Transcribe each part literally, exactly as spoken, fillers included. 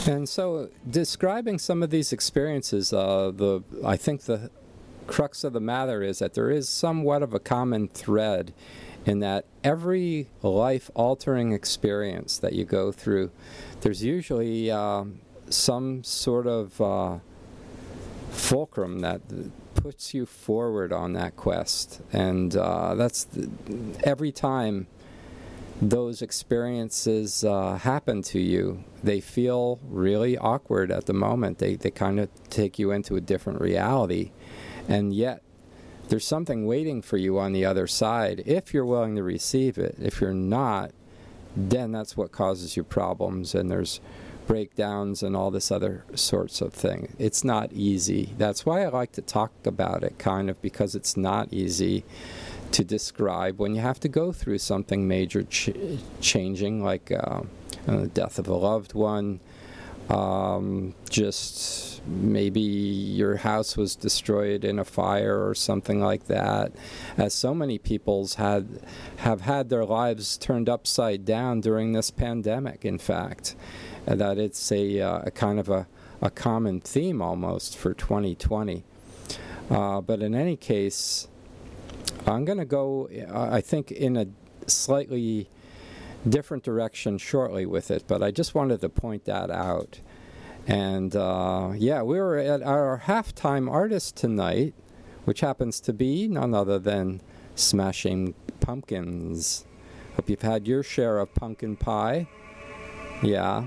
And so, describing some of these experiences, uh, the I think the crux of the matter is that there is somewhat of a common thread in that every life-altering experience that you go through, there's usually um, some sort of uh, fulcrum that puts you forward on that quest. And uh, that's the, every time those experiences uh, happen to you, they feel really awkward at the moment. They, they kind of take you into a different reality. And yet, there's something waiting for you on the other side if you're willing to receive it. If you're not, then that's what causes you problems, and there's breakdowns and all this other sorts of thing. It's not easy. That's why I like to talk about it, kind of, because it's not easy to describe when you have to go through something major ch- changing, like uh, the death of a loved one. Um, just maybe your house was destroyed in a fire or something like that, as so many people's had have had their lives turned upside down during this pandemic, in fact. Uh, that it's a, uh, a kind of a, a common theme almost for twenty twenty. Uh, but in any case, I'm going to go, uh, I think, in a slightly different direction shortly with it, but I just wanted to point that out. And uh, yeah, we were at our halftime artist tonight, which happens to be none other than Smashing Pumpkins. Hope you've had your share of pumpkin pie. Yeah.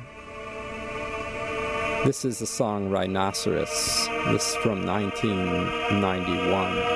This is the song Rhinoceros. This is from nineteen ninety-one.